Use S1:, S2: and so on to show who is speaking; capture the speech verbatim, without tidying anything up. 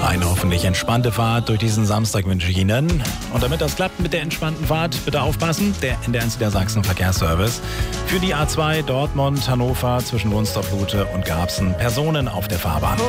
S1: Eine hoffentlich entspannte Fahrt durch diesen Samstag wünsche ich Ihnen. Und damit das klappt mit der entspannten Fahrt, bitte aufpassen. Der N D R eins Niedersachsen Verkehrsservice für die A zwei Dortmund, Hannover zwischen Wunstorf-Lute und Garbsen. Personen auf der Fahrbahn.